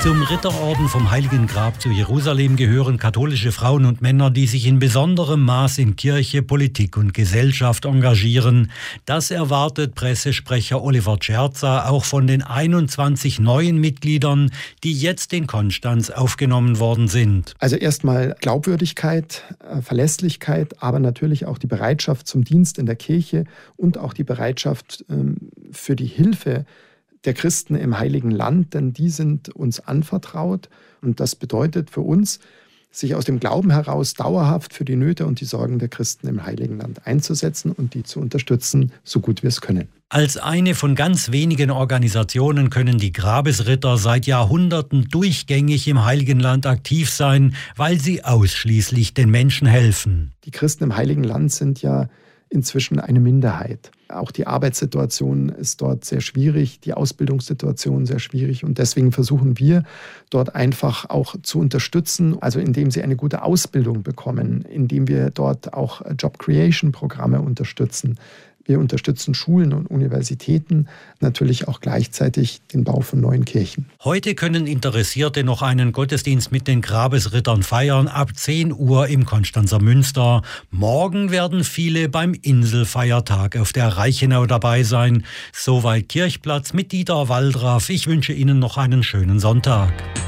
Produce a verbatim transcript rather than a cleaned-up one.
Zum Ritterorden vom Heiligen Grab zu Jerusalem gehören katholische Frauen und Männer, die sich in besonderem Maß in Kirche, Politik und Gesellschaft engagieren. Das erwartet Pressesprecher Oliver Scherzer auch von den einundzwanzig neuen Mitgliedern, die jetzt in Konstanz aufgenommen worden sind. Also erstmal Glaubwürdigkeit, Verlässlichkeit, aber natürlich auch die Bereitschaft zum Dienst in der Kirche und auch die Bereitschaft für die Hilfe der Christen im Heiligen Land, denn die sind uns anvertraut. Und das bedeutet für uns, sich aus dem Glauben heraus dauerhaft für die Nöte und die Sorgen der Christen im Heiligen Land einzusetzen und die zu unterstützen, so gut wir es können. Als eine von ganz wenigen Organisationen können die Grabesritter seit Jahrhunderten durchgängig im Heiligen Land aktiv sein, weil sie ausschließlich den Menschen helfen. Die Christen im Heiligen Land sind ja inzwischen eine Minderheit. Auch die Arbeitssituation ist dort sehr schwierig, die Ausbildungssituation sehr schwierig und deswegen versuchen wir dort einfach auch zu unterstützen, also indem sie eine gute Ausbildung bekommen, indem wir dort auch Job-Creation-Programme unterstützen. Wir unterstützen Schulen und Universitäten, natürlich auch gleichzeitig den Bau von neuen Kirchen. Heute können Interessierte noch einen Gottesdienst mit den Grabesrittern feiern, ab zehn Uhr im Konstanzer Münster. Morgen werden viele beim Inselfeiertag auf der Reichenau dabei sein. Soweit Kirchplatz mit Dieter Waldraff. Ich wünsche Ihnen noch einen schönen Sonntag.